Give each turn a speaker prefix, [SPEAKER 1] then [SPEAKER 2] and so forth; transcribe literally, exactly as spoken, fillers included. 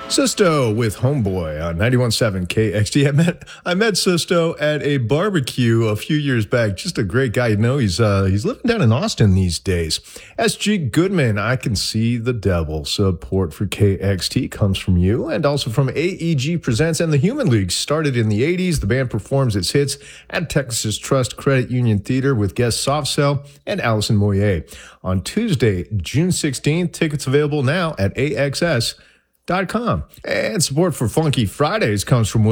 [SPEAKER 1] Sisto with Homeboy on ninety-one point seven K X T. I met I met Sisto at a barbecue a few years back. Just a great guy. You know, he's uh, he's living down in Austin these days. S G Goodman, I Can See the Devil. Support for K X T comes from you and also from A E G Presents and the Human League. Started in the eighties, the band performs its hits at Texas Trust Credit Union Theater with guest Soft Cell and Allison Moyer. On Tuesday, June sixteenth, tickets available now at A X S dot com. And support for Funky Fridays comes from